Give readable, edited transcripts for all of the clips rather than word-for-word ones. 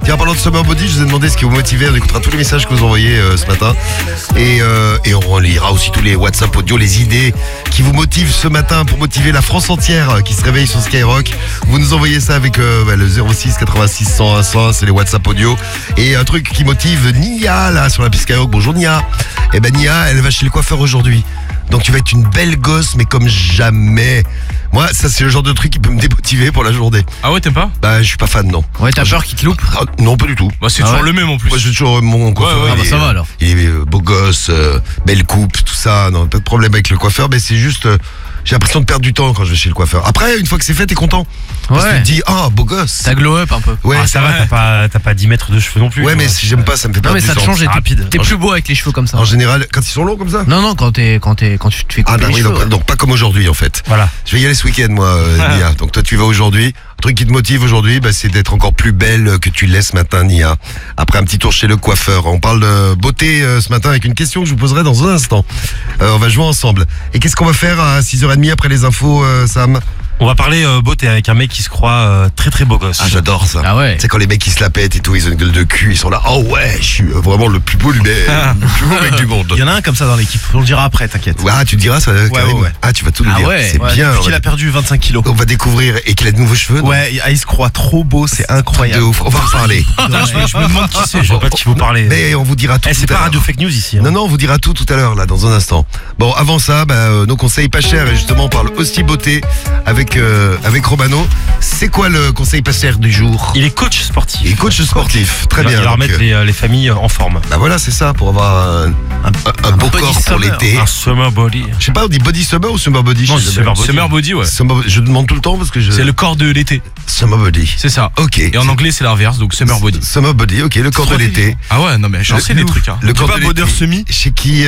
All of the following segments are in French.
Tiens, en parlant de Summer Body, je vous ai demandé ce qui vous motivait. On écoutera tous les messages que vous envoyez ce matin. Et on lira aussi tous les WhatsApp audio, les idées qui vous motivent ce matin pour motiver la France entière qui se réveille sur Skyrock. Vous nous envoyez ça avec le 06 86 101 100, c'est les WhatsApp audio. Et un truc qui motive Nia là sur la piste Skyrock. Bonjour Nia. Eh ben Nia, elle va chez le coiffeur aujourd'hui. Donc tu vas être une belle gosse, mais comme jamais. Moi, ça c'est le genre de truc qui peut me démotiver pour la journée. Ah ouais, t'aimes pas? Bah je suis pas fan, non. Ouais, t'as peur qu'il te loupe? Non, pas du tout. Bah c'est toujours le même en plus. Moi je suis toujours mon coiffeur. Ouais, ça va alors. Il est beau gosse, belle coupe, tout ça. Non, pas de problème avec le coiffeur, mais c'est juste... j'ai l'impression de perdre du temps quand je vais chez le coiffeur. Après, une fois que c'est fait, t'es content. Parce que tu te dis, beau gosse. Ça glow up un peu. Ouais, ça va, t'as pas 10 mètres de cheveux non plus. Ouais, mais si j'aime pas, ça me fait Non perdre mais du ça temps. te change et rapide. t'es plus beau avec les cheveux comme ça. En général, quand ils sont longs comme ça. Non, quand tu te fais couper les cheveux. Donc pas comme aujourd'hui en fait. Voilà. Je vais y aller ce week-end moi, Nia. Donc toi tu vas aujourd'hui. Le truc qui te motive aujourd'hui, c'est d'être encore plus belle que tu l'es ce matin, Nia. Après un petit tour chez le coiffeur. On parle de beauté ce matin avec une question que je vous poserai dans un instant. On va jouer ensemble. Et qu'est-ce qu'on va faire à 6h30 après les infos, Sam? On va parler beauté avec un mec qui se croit très très beau gosse. Ah, j'adore ça. Ah ouais. C'est quand les mecs ils se la pètent et tout, ils ont une gueule de cul, ils sont là. Oh ouais, je suis vraiment le plus beau le plus beau mec du monde. Il y en a un comme ça dans l'équipe, on le dira après, t'inquiète. Ah, tu diras ça, Karim. ouais. Ah, tu vas tout nous Ah dire. ouais. C'est bien. Il a perdu 25 kilos. On va découvrir et qu'il a de nouveaux cheveux. non Ouais, il se croit trop beau, c'est De incroyable. ouf. On va en parler. Je me demande qui c'est, je sais pas de qui vous parlez. Mais on vous dira tout. C'est tout à pas l'heure. Radio Fake News ici. Non, on vous dira tout à l'heure, là, dans un instant. Bon, avant ça, nos conseils pas chers. Et justement, on parle aussi beauté avec Romano. C'est quoi le conseil pas cher du jour? Il est coach sportif. Il est coach sportif. Très bien. Il va donc, remettre les familles en forme. bah voilà, c'est ça, pour avoir un beau body corps pour summer. l'été. Un summer body. Je sais pas, on dit body summer ou summer body? Non, je sais c'est jamais. summer body, ouais. Je demande tout le temps parce que C'est le corps de l'été. Summer body. C'est ça. Ok. Et en anglais, c'est l'inverse, donc summer body. Summer body, ok, le corps de l'été. Ah ouais, non mais j'en sais des trucs. Hein. Le corps pas de Border l'été. Semi. Chez qui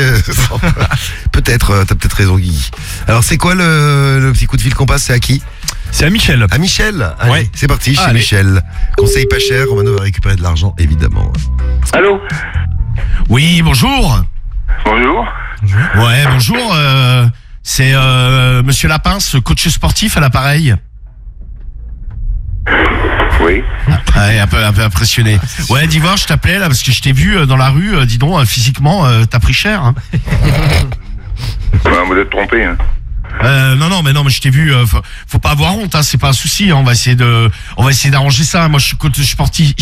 peut-être, t'as peut-être raison, Guy. Alors, c'est quoi le petit coup de fil qu'on passe? C'est à qui? C'est à Michel. À Michel. Allez, Ouais. c'est parti chez Allez. Michel. Conseil pas cher, Romano va récupérer de l'argent, évidemment. Allô? Oui, bonjour. Bonjour. Ouais, bonjour. C'est Monsieur Lapince, coach sportif à l'appareil. Oui. Ouais, un peu impressionné. Ouais, d'Ivoire, je t'appelais là parce que je t'ai vu dans la rue. Dis donc, physiquement, t'as pris cher. Hein. Vous êtes trompé, hein. Non, mais je t'ai vu. Faut pas avoir honte, hein, c'est pas un souci. Hein, on va essayer d'arranger ça. Moi, je suis coach sportif.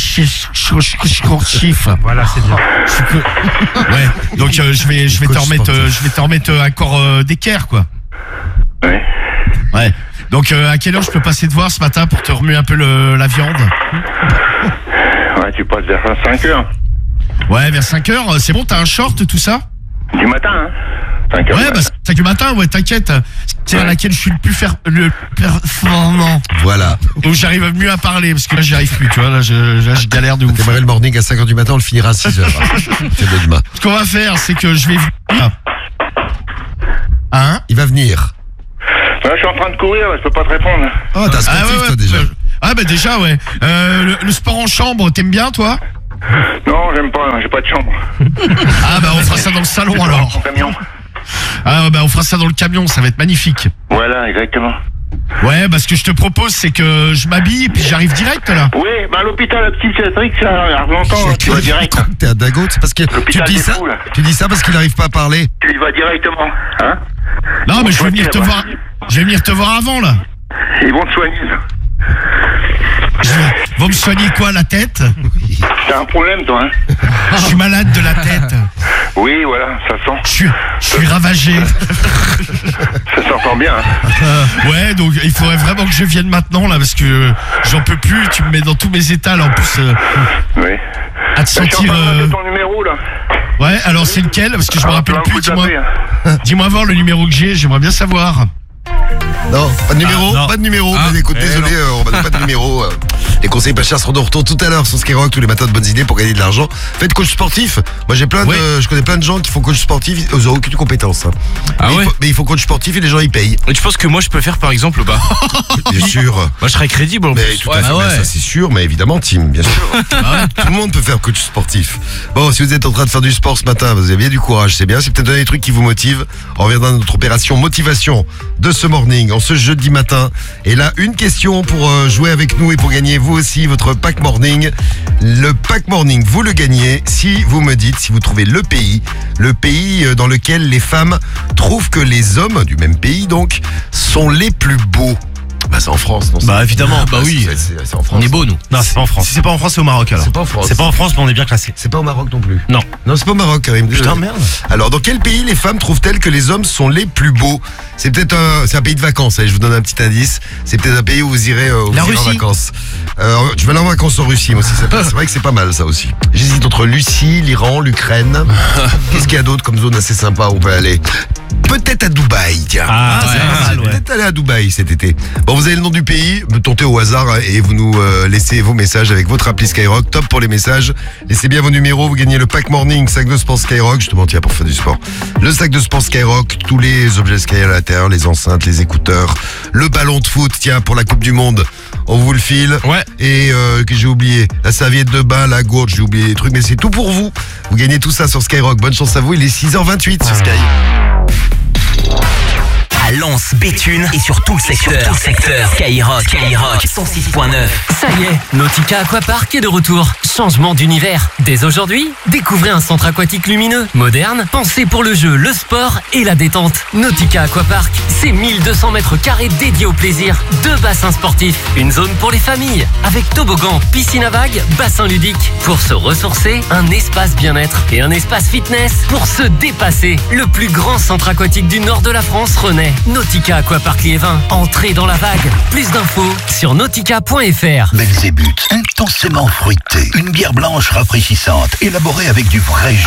Voilà, c'est bien. Ouais. Donc, je vais te remettre un corps d'équerre, quoi. Ouais. Ouais. Donc, à quelle heure je peux passer te voir ce matin pour te remuer un peu la viande? Ouais, tu passes vers 5 heures. Ouais, vers 5 heures. C'est bon, t'as un short, tout ça? Du matin, hein. 5 heures. Ouais, c'est 5 du matin, ouais, t'inquiète. C'est à laquelle je suis le performant. Voilà. Donc, j'arrive mieux à parler, parce que là, j'y arrive plus, tu vois. Là, je galère de ouf. Démarrer le morning à 5h du matin, on le finira à 6h. C'est de demain. Ce qu'on va faire, c'est que je vais... Hein? Il va venir. Là, je suis en train de courir, là, je peux pas te répondre. Oh, t'as un sportif, toi, déjà. Déjà, ouais. Le sport en chambre, t'aimes bien, toi? Non, j'aime pas, j'ai pas de chambre. On fera ça dans le salon, alors. Mon camion. On fera ça dans le camion, ça va être magnifique. Voilà, exactement. Ouais, ce que je te propose, c'est que je m'habille et puis j'arrive direct, là. Oui, à l'hôpital psychiatrique, ça, il y a longtemps, tu vas direct. Hein. T'es un dingo, c'est parce que tu L'hôpital dis des ça. fous, là. Tu dis ça parce qu'il n'arrive pas à parler. Tu y vas directement, hein. Non, mais je vais Ouais, venir te ouais. voir. Je vais venir te voir avant, là. Ils vont te soigner, là. Vont me soigner quoi, la tête? T'as un problème, toi, hein. Je suis malade de la tête. Oui, voilà, ça sent. Je suis ravagé. Ça s'entend bien, hein. Ouais, donc il faudrait vraiment que je vienne maintenant, là, parce que j'en peux plus. Tu me mets dans tous mes états, là, en plus. Oui. À te Je suis en sentir... train de noter ton numéro, là. Ouais, alors c'est lequel? Parce que je me rappelle tu vas plus, me dis-moi. taper, hein. Dis-moi voir le numéro que j'ai, j'aimerais bien savoir. Non, pas de numéro, non. pas de numéro. Mais écoute, désolé, on va pas de numéro. Les conseils pas chers seront de retour tout à l'heure sur Skyrock, tous les matins de bonnes idées pour gagner de l'argent. Faites coach sportif. Moi, je connais plein de gens qui font coach sportif, ils n'ont aucune compétence. Hein. Ah ouais? Mais ils font coach sportif et les gens ils payent. Et tu penses que moi je peux faire par exemple ou pas? Bien sûr. Moi je serais crédible en Mais plus. tout à fait, mais ça c'est sûr, mais évidemment, Tim, bien sûr. Tout le monde peut faire coach sportif. Bon, si vous êtes en train de faire du sport ce matin, vous avez bien du courage, c'est bien. C'est peut-être des trucs qui vous motivent. On revient dans notre opération motivation de ce morning, en ce jeudi matin. Et là, une question pour jouer avec nous et pour gagner vous vous aussi votre pack morning. Le pack morning, vous le gagnez si vous me dites, si vous trouvez le pays dans lequel les femmes trouvent que les hommes, du même pays donc, sont les plus beaux. Bah c'est en France, non? Bah évidemment. Bah oui. C'est en France. On est beau, nous. Non, c'est pas en France. Si c'est pas en France, c'est au Maroc alors. C'est pas en France. C'est pas en France, mais on est bien classé. C'est pas au Maroc non plus. Non. Non, c'est pas au Maroc, Karim. Putain, merde. Alors, dans quel pays les femmes trouvent-elles que les hommes sont les plus beaux? C'est peut-être c'est un pays de vacances. Allez, je vous donne un petit indice. C'est peut-être un pays où vous irez, en vacances. Je vais aller en vacances en Russie, moi aussi. C'est vrai que c'est pas mal, ça aussi. J'hésite entre Russie, l'Iran, l'Ukraine. Qu'est-ce qu'il y a d'autre comme zone assez sympa où on peut aller? Peut-être à Dubaï, tiens. Ah, c'est pas mal, ouais. Peut-être aller à Dubaï cet été. Bon, vous avez le nom du pays, tentez au hasard et vous nous laissez vos messages avec votre appli Skyrock. Top pour les messages. Laissez bien vos numéros, vous gagnez le pack morning, sac de sport Skyrock. Je te mentis pour faire du sport. Le sac de sport Skyrock, tous les objets Sky à l'intérieur, les enceintes, les écouteurs, le ballon de foot, tiens, pour la Coupe du Monde. On vous le file. Ouais. Et que j'ai oublié, la serviette de bain, la gourde, j'ai oublié les trucs, mais c'est tout pour vous. Vous gagnez tout ça sur Skyrock. Bonne chance à vous, il est 6h28 sur Sky. À Lens, Béthune et sur tout le secteur. Skyrock 106.9. Ça y est, Nautica Aquapark est de retour. Changement d'univers. Dès aujourd'hui, découvrez un centre aquatique lumineux, moderne, pensé pour le jeu, le sport et la détente. Nautica Aquapark, c'est 1200 mètres carrés dédiés au plaisir. 2 bassins sportifs, une zone pour les familles, avec toboggan, piscine à vagues, bassin ludique. Pour se ressourcer, un espace bien-être et un espace fitness pour se dépasser. Le plus grand centre aquatique du nord de la France renaît. Nautica Aquapark Liévin, entrée dans la vague. Plus d'infos sur nautica.fr. Belzébuth, intensément fruitée. Une bière blanche rafraîchissante, élaborée avec du vrai